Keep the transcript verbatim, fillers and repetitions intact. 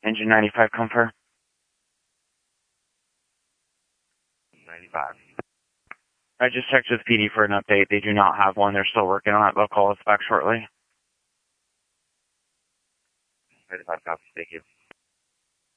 Engine ninety-five, confirm. ninety-five. I just checked with P D for an update. They do not have one. They're still working on it. They'll call us back shortly. ninety-five, copy. Thank you.